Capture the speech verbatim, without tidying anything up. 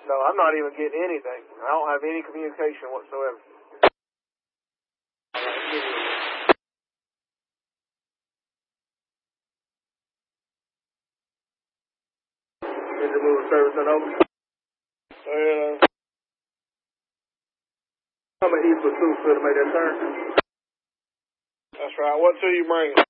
No, I'm not even getting anything. I don't have any communication whatsoever. Engine moving service and over. Uh, I'm at Eastwood two to make that turn. That's right. What two you bringing?